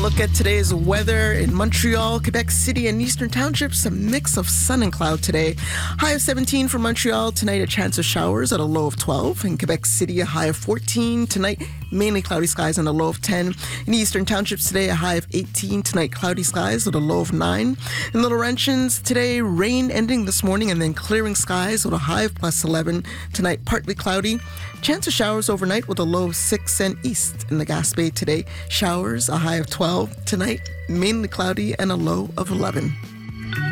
look at today's weather in Montreal, Quebec City, and Eastern Townships. A mix of sun and cloud today. High of 17 for Montreal. Tonight, a chance of showers at a low of 12. In Quebec City, a high of 14. Tonight, mainly cloudy skies and a low of 10. In Eastern Townships today, a high of 18. Tonight, cloudy skies with a low of 9. In Little Laurentians today, rain ending this morning and then clearing skies with a high of plus 11. Tonight, partly cloudy. Chance of showers overnight with a low of 6. And east in the Gaspé today, showers, a high of 12. Tonight, mainly cloudy and a low of 11.